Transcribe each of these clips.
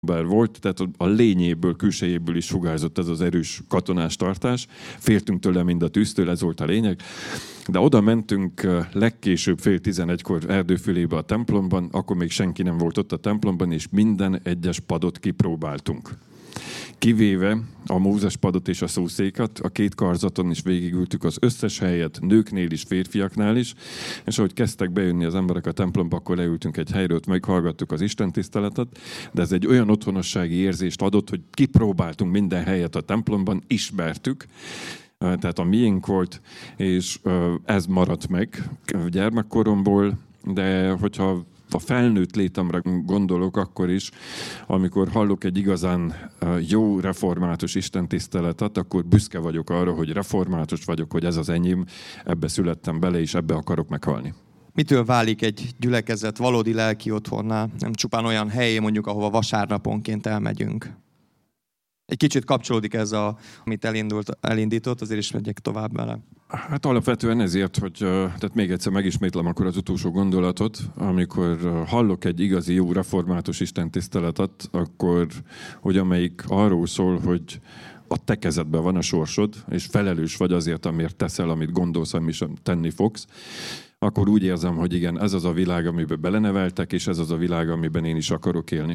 bár volt, tehát a lényéből, külsejéből is sugárzott ez az erős katonás tartás. Féltünk tőle, mind a tűztől, ez volt a lényeg. De oda mentünk legkésőbb 10:30-kor Erdőfülébe a templomban, akkor még senki nem volt ott a templomban, és minden egyes padot kipróbáltunk. Kivéve a Mózes padot és a szószékat, a két karzaton is végigültük az összes helyet, nőknél is, férfiaknál is, és ahogy kezdtek bejönni az emberek a templomba, akkor leültünk egy helyről, meghallgattuk az istentiszteletet, de ez egy olyan otthonossági érzést adott, hogy kipróbáltunk minden helyet a templomban, ismertük, tehát a miénk volt, és ez maradt meg gyermekkoromból, de hogyha a felnőtt létemre gondolok akkor is, amikor hallok egy igazán jó református istentiszteletet, akkor büszke vagyok arra, hogy református vagyok, hogy ez az enyém, ebbe születtem bele, és ebbe akarok meghalni. Mitől válik egy gyülekezet valódi lelki otthonná, nem csupán olyan helyé mondjuk, ahova vasárnaponként elmegyünk? Egy kicsit kapcsolódik ez, amit elindított, azért is megyek tovább vele. Hát alapvetően ezért, hogy tehát még egyszer megismétlem akkor az utolsó gondolatot, amikor hallok egy igazi jó református istentiszteletet, akkor hogy amelyik arról szól, hogy a te kezedben van a sorsod, és felelős vagy azért, amiért teszel, amit gondolsz, amit sem tenni fogsz, akkor úgy érzem, hogy igen, ez az a világ, amiben beleneveltek, és ez az a világ, amiben én is akarok élni.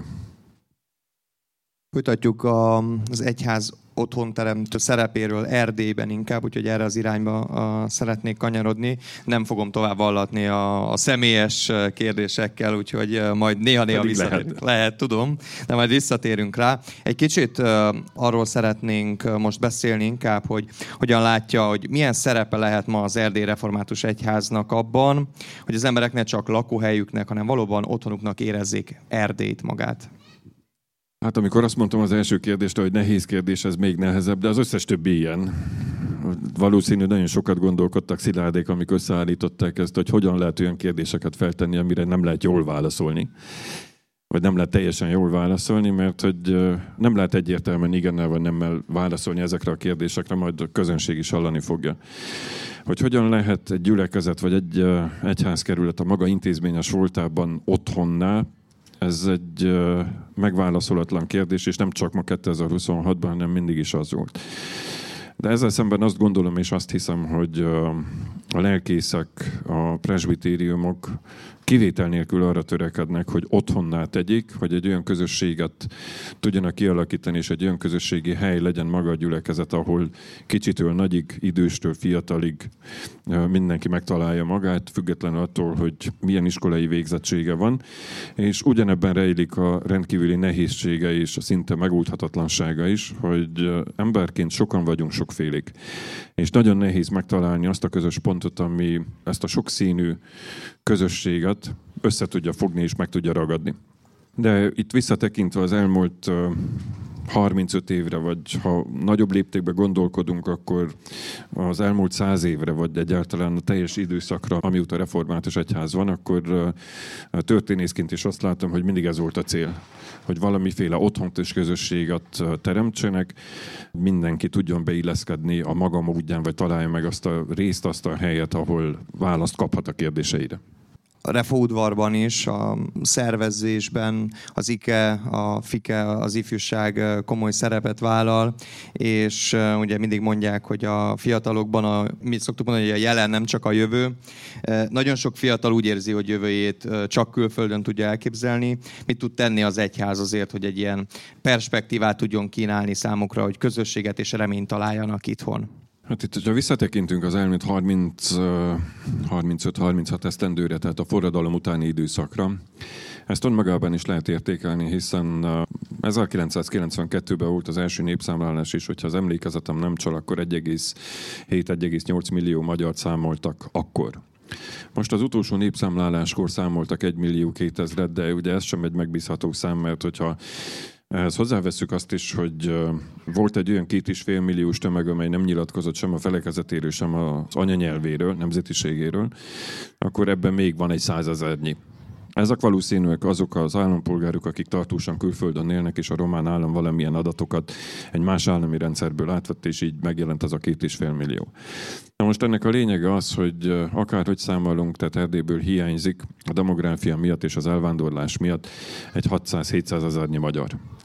Folytatjuk az egyház otthonteremtő szerepéről Erdélyben inkább, úgyhogy erre az irányba szeretnék kanyarodni. Nem fogom tovább vallatni a személyes kérdésekkel, úgyhogy majd néha-néha visszatérünk. Lehet, tudom, de majd visszatérünk rá. Egy kicsit arról szeretnénk most beszélni inkább, hogy hogyan látja, hogy milyen szerepe lehet ma az Erdély Református Egyháznak abban, hogy az emberek ne csak lakóhelyüknek, hanem valóban otthonuknak érezzék Erdélyt magát. Hát amikor azt mondtam az első kérdésre, hogy nehéz kérdés, ez még nehezebb, de az összes többi ilyen. Valószínű nagyon sokat gondolkodtak Szilárdék, amikor összeállították ezt, hogy hogyan lehet olyan kérdéseket feltenni, amire nem lehet jól válaszolni. Vagy nem lehet teljesen jól válaszolni, mert hogy nem lehet egyértelműen igennel vagy nemmel válaszolni ezekre a kérdésekre, majd a közönség is hallani fogja. Hogy hogyan lehet egy gyülekezet vagy egy egyházkerület a maga intézményes voltában otthonná, ez egy megválaszolatlan kérdés, és nem csak ma 2026-ban, hanem mindig is az volt. De ezzel szemben azt gondolom, és azt hiszem, hogy a lelkészek, a presbitériumok kivétel nélkül arra törekednek, hogy otthonná tegyék, hogy egy olyan közösséget tudjanak kialakítani, és egy olyan közösségi hely legyen maga a gyülekezet, ahol kicsitől nagyig, időstől fiatalig mindenki megtalálja magát, függetlenül attól, hogy milyen iskolai végzettsége van, és ugyanebben rejlik a rendkívüli nehézsége és a szinte megoldhatatlansága is, hogy emberként sokan vagyunk sokfélék. És nagyon nehéz megtalálni azt a közös pontot, ami ezt a sokszínű közösséget össze tudja fogni és meg tudja ragadni. De itt visszatekintve az elmúlt 35 évre, vagy ha nagyobb léptékben gondolkodunk, akkor az elmúlt 100 évre, vagy egyáltalán a teljes időszakra, amióta református egyház van, akkor történészként is azt látom, hogy mindig ez volt a cél, hogy valamiféle otthont és közösséget teremtsenek, mindenki tudjon beilleszkedni a maga módján, vagy találja meg azt a részt, azt a helyet, ahol választ kaphat a kérdéseire. A Refóudvarban is, a szervezésben az IKE, a FIKE, az ifjúság komoly szerepet vállal, és ugye mindig mondják, hogy a fiatalokban, mit szoktuk mondani, hogy a jelen nem csak a jövő. Nagyon sok fiatal úgy érzi, hogy jövőjét csak külföldön tudja elképzelni. Mit tud tenni az egyház azért, hogy egy ilyen perspektívát tudjon kínálni számukra, hogy közösséget és reményt találjanak itthon? Hát itt, ha visszatekintünk az elmúlt 35-36 esztendőre, tehát a forradalom utáni időszakra, ezt önmagában is lehet értékelni, hiszen 1992-ben volt az első népszámlálás is, hogyha az emlékezetem nem csal, akkor 1,7-1,8 millió magyart számoltak akkor. Most az utolsó népszámláláskor számoltak 1.200.000, de ugye ez sem egy megbízható szám, mert hogyha ehhez hozzáveszünk azt is, hogy volt egy olyan 2,5 milliós tömeg, amely nem nyilatkozott sem a felekezetéről, sem az anyanyelvéről, nemzetiségéről, akkor ebben még van egy 100 000-nyi, Ezek valószínűleg azok az állampolgárok, akik tartósan külföldön élnek, és a román állam valamilyen adatokat egy más állami rendszerből átvett, és így megjelent az a 2,5 millió. Na most ennek a lényege az, hogy akárhogy számolunk, tehát Erdélyből hiányzik a demográfia miatt és az elvándorlás miatt egy 600-700 ezernyi magyar.